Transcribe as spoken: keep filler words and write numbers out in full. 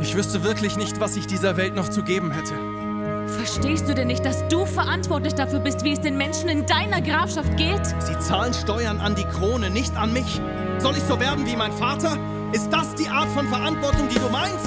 Ich wüsste wirklich nicht, was ich dieser Welt noch zu geben hätte. Verstehst du denn nicht, dass du verantwortlich dafür bist, wie es den Menschen in deiner Grafschaft geht? Sie zahlen Steuern an die Krone, nicht an mich. Soll ich so werden wie mein Vater? Ist das die Art von Verantwortung, die du meinst?